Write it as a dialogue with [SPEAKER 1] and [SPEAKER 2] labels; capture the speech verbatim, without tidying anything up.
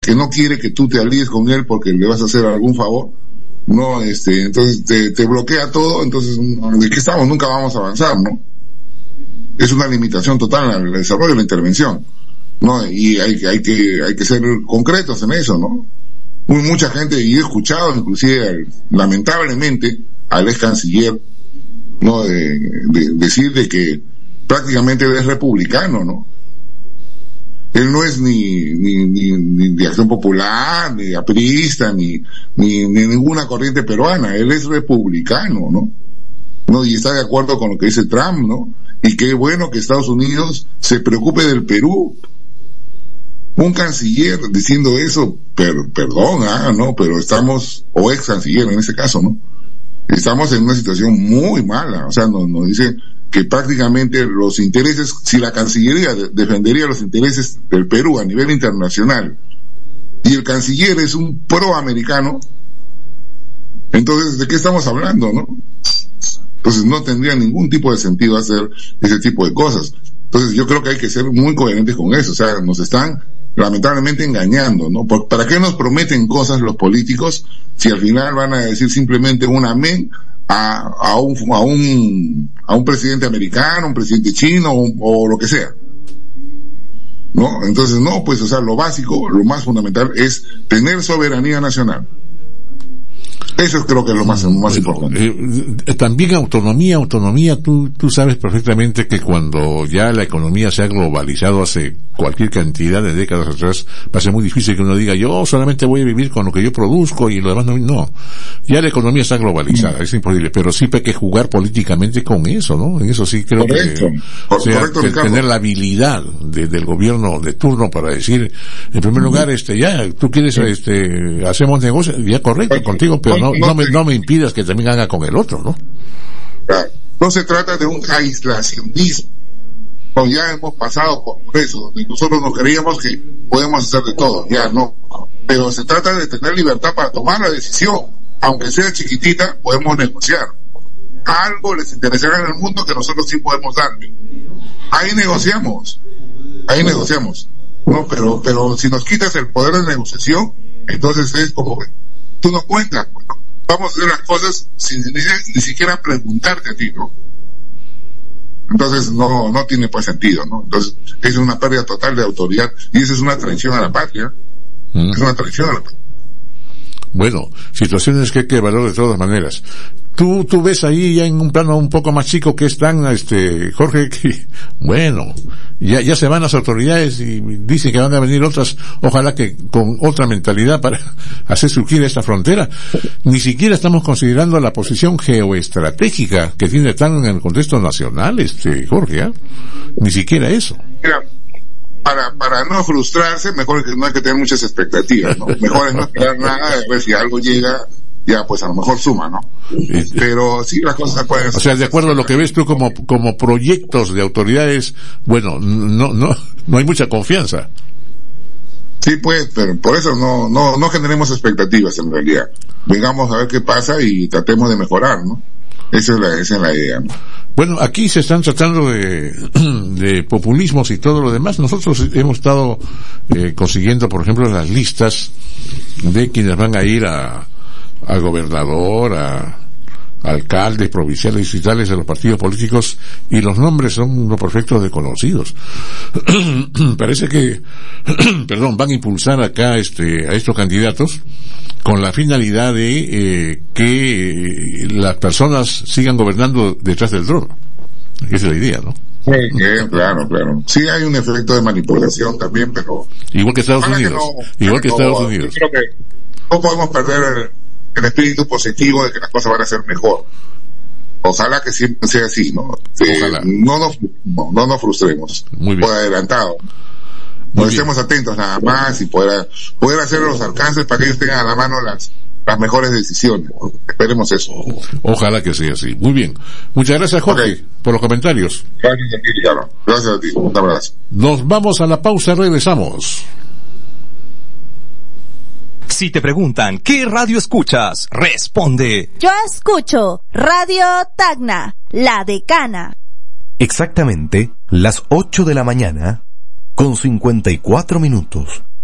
[SPEAKER 1] que no quiere que tú te alíes con él porque le vas a hacer algún favor, no, este, entonces te, te bloquea todo, entonces, ¿de qué estamos? Nunca vamos a avanzar, ¿no? Es una limitación total al desarrollo de la intervención, ¿no? Y hay, hay que, hay que ser concretos en eso, ¿no? Mucha gente, y he escuchado inclusive, lamentablemente, al ex canciller, ¿no? De, de, decir de que prácticamente él es republicano, ¿no? Él no es ni, ni, ni, ni de Acción Popular, ni aprista, ni, ni, ni ninguna corriente peruana. Él es republicano, ¿no? ¿No? Y está de acuerdo con lo que dice Trump, ¿no? Y qué bueno que Estados Unidos se preocupe del Perú. Un canciller diciendo eso, per, perdón, ah, ¿no? Pero estamos, o ex canciller en ese caso, ¿no? Estamos en una situación muy mala. O sea, nos, nos dicen que prácticamente los intereses, si la Cancillería de, defendería los intereses del Perú a nivel internacional y el canciller es un proamericano, entonces ¿de qué estamos hablando, no? Entonces no tendría ningún tipo de sentido hacer ese tipo de cosas. Entonces yo creo que hay que ser muy coherentes con eso. O sea, nos están lamentablemente engañando, ¿no? ¿Para qué nos prometen cosas los políticos si al final van a decir simplemente un amén a, a un a un a un presidente americano, un presidente chino o, o lo que sea? ¿No? Entonces no, pues, o sea, lo básico, lo más fundamental es tener soberanía nacional. Eso creo que es lo más, lo más importante.
[SPEAKER 2] Eh, también autonomía, autonomía, tú, tú sabes perfectamente que cuando ya la economía se ha globalizado hace cualquier cantidad de décadas atrás, va a ser muy difícil que uno diga, yo solamente voy a vivir con lo que yo produzco y lo demás no. No. Ya la economía está globalizada, mm. es imposible, pero sí hay que jugar políticamente con eso, ¿no? En eso sí creo correcto. que, o sea, correcto, que tener la habilidad de, del gobierno de turno para decir, en primer lugar, este, ya, tú quieres, sí. este, hacemos negocios, ya correcto, sí. contigo, pero no, no, no, me, no me impidas que también haga con el otro, ¿no?
[SPEAKER 1] Claro. No se trata de un aislacionismo. No, ya hemos pasado por eso, donde nosotros nos creíamos que podemos hacer de todo, ya no. Pero se trata de tener libertad para tomar la decisión, aunque sea chiquitita, podemos negociar. Algo les interesará en el mundo que nosotros sí podemos darle. Ahí negociamos, ahí negociamos. No, pero, pero si nos quitas el poder de negociación, entonces es como que tú no cuentas, pues, ¿no? Vamos a hacer las cosas sin ni, ni siquiera preguntarte a ti, ¿no? Entonces no no tiene pues sentido, ¿no? Entonces es una pérdida total de autoridad y eso es una traición a la patria. Mm. Es una traición a la patria.
[SPEAKER 2] Bueno, situaciones que hay que evaluar de todas maneras. Tú, tú ves ahí ya en un plano un poco más chico que están, este, Jorge, que, bueno, ya, ya se van las autoridades y dicen que van a venir otras, ojalá que con otra mentalidad para hacer surgir esta frontera. Ni siquiera estamos considerando la posición geoestratégica que tiene tan en el contexto nacional, este, Jorge, ¿eh? Ni siquiera eso.
[SPEAKER 1] Mira, para, para no frustrarse, mejor que no hay que tener muchas expectativas, ¿no? Mejor es no esperar nada, a ver si algo llega, ya pues a lo mejor suma, ¿no? Pero sí, las cosas pueden ser.
[SPEAKER 2] O sea, de acuerdo a lo que ves tú como, como proyectos de autoridades, bueno, no, no, no hay mucha confianza.
[SPEAKER 1] Sí, pues, pero por eso no, no, no generemos expectativas en realidad. Vengamos a ver qué pasa y tratemos de mejorar, ¿no? Esa es la, esa es la idea, ¿no?
[SPEAKER 2] Bueno, aquí se están tratando de, de populismos y todo lo demás. Nosotros hemos estado eh, consiguiendo, por ejemplo, las listas de quienes van a ir a, a gobernador, a alcaldes provinciales y distritales de los partidos políticos, y los nombres son los perfectos desconocidos. Parece que, perdón, van a impulsar acá este a estos candidatos con la finalidad de eh, que eh, las personas sigan gobernando detrás del trono. Esa es la idea, ¿no?
[SPEAKER 1] Sí, sí, claro, claro. Sí hay un efecto de manipulación también, pero
[SPEAKER 2] igual que Estados Unidos. Que no, igual que no, Estados Unidos.
[SPEAKER 1] Yo creo que no podemos perder el, el espíritu positivo de que las cosas van a ser mejor. Ojalá que siempre sea así, ¿no? Ojalá. Eh, no, nos, no, no nos frustremos.
[SPEAKER 2] Muy bien.
[SPEAKER 1] Por adelantado. Nos estemos atentos nada más y poder, poder hacer los alcances para que ellos tengan a la mano las, las mejores decisiones. Esperemos eso.
[SPEAKER 2] Ojalá que sea así. Muy bien. Muchas gracias, Jorge, okay, por los comentarios.
[SPEAKER 1] Gracias a ti, Ricardo. Gracias a ti. Un abrazo.
[SPEAKER 2] Nos vamos a la pausa, regresamos.
[SPEAKER 3] Si te preguntan, ¿qué radio escuchas? Responde.
[SPEAKER 4] Yo escucho Radio Tacna, La Decana.
[SPEAKER 3] Exactamente las ocho de la mañana con cincuenta y cuatro minutos.